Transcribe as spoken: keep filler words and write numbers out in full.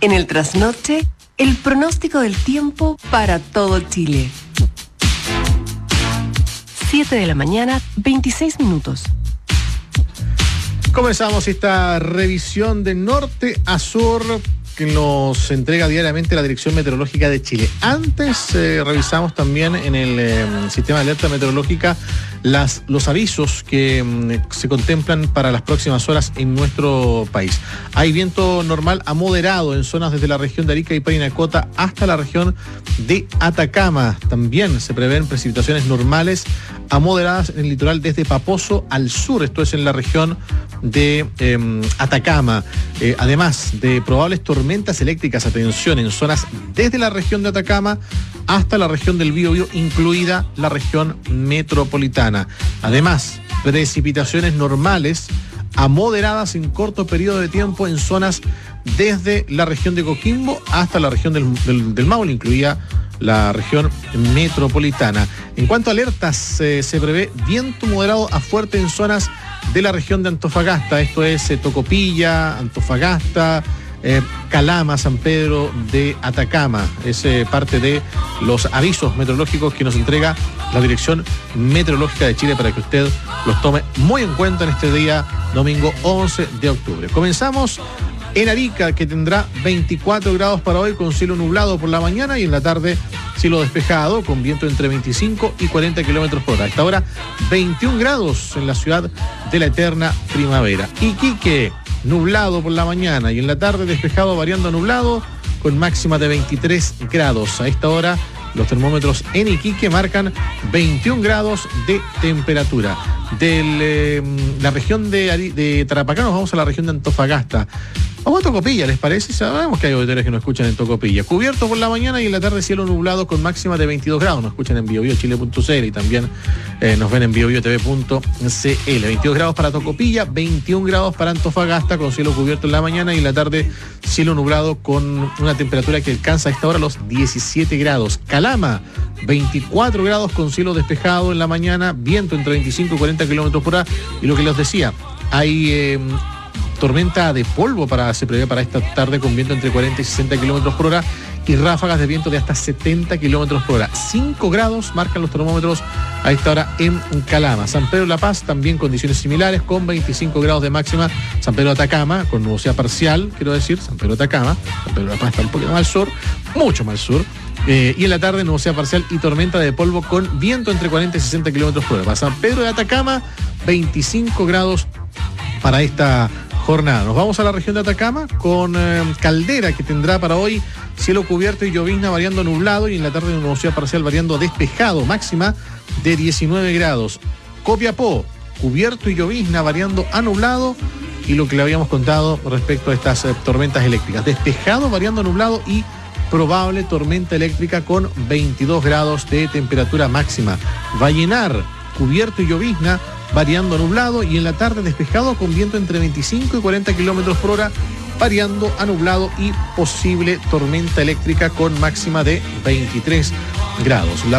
En el trasnoche, el pronóstico del tiempo para todo Chile. siete de la mañana, veintiséis minutos. Comenzamos esta revisión de norte a sur que nos entrega diariamente la Dirección Meteorológica de Chile. Antes eh, revisamos también en el eh, sistema de alerta meteorológica las, los avisos que eh, se contemplan para las próximas horas en nuestro país. Hay viento normal a moderado en zonas desde la región de Arica y Parinacota hasta la región de Atacama. También se prevén precipitaciones normales a moderadas en el litoral desde Paposo al sur, esto es en la región de eh, Atacama. Eh, además de probables tormentas eléctricas, atención, en zonas desde la región de Atacama hasta la región del Biobío, incluida la región metropolitana. Además, precipitaciones normales a moderadas en corto periodo de tiempo en zonas desde la región de Coquimbo hasta la región del, del, del Maule, incluida la región metropolitana. En cuanto a alertas, eh, se prevé viento moderado a fuerte en zonas de la región de Antofagasta, esto es eh, Tocopilla, Antofagasta, eh, Calama, San Pedro de Atacama. Es eh, parte de los avisos meteorológicos que nos entrega la Dirección Meteorológica de Chile para que usted los tome muy en cuenta en este día, domingo once de octubre. Comenzamos en Arica, que tendrá veinticuatro grados para hoy, con cielo nublado por la mañana y en la tarde cielo despejado, con viento entre veinticinco y cuarenta kilómetros por hora. A esta hora, veintiún grados en la ciudad de la eterna primavera. Iquique, nublado por la mañana y en la tarde despejado variando a nublado, con máxima de veintitrés grados. A esta hora, los termómetros en Iquique marcan veintiún grados de temperatura. De eh, la región de, Ari, de Tarapacá nos vamos a la región de Antofagasta. Vamos a Tocopilla, ¿les parece? Sabemos que hay auditores que nos escuchan en Tocopilla. Cubierto por la mañana y en la tarde cielo nublado con máxima de veintidós grados. Nos escuchan en biobiochile punto c l y también eh, nos ven en biobiotv punto c l. veintidós grados para Tocopilla, veintiún grados para Antofagasta con cielo cubierto en la mañana y en la tarde cielo nublado con una temperatura que alcanza a esta hora los diecisiete grados. Calama, veinticuatro grados con cielo despejado en la mañana, viento entre veinticinco y cuarenta kilómetros por hora. Y lo que les decía, hay Eh, tormenta de polvo para se prevé para esta tarde con viento entre cuarenta y sesenta kilómetros por hora y ráfagas de viento de hasta setenta kilómetros por hora. cinco grados marcan los termómetros a esta hora en Calama. San Pedro de La Paz también condiciones similares con veinticinco grados de máxima. San Pedro de Atacama con nubosidad parcial, quiero decir, San Pedro de Atacama. San Pedro de La Paz está un poquito más al sur, mucho más al sur. Eh, y en la tarde nubosidad parcial y tormenta de polvo con viento entre cuarenta y sesenta kilómetros por hora. Para San Pedro de Atacama, veinticinco grados para esta jornada. Nos vamos a la región de Atacama con eh, Caldera, que tendrá para hoy cielo cubierto y llovizna variando nublado y en la tarde nubosidad parcial variando despejado, máxima de diecinueve grados. Copiapó, cubierto y llovizna variando a nublado y lo que le habíamos contado respecto a estas eh, tormentas eléctricas. Despejado variando a nublado y probable tormenta eléctrica con veintidós grados de temperatura máxima. Vallenar, cubierto y llovizna variando nublado y en la tarde despejado con viento entre veinticinco y cuarenta kilómetros por hora, variando a nublado y posible tormenta eléctrica con máxima de veintitrés grados. La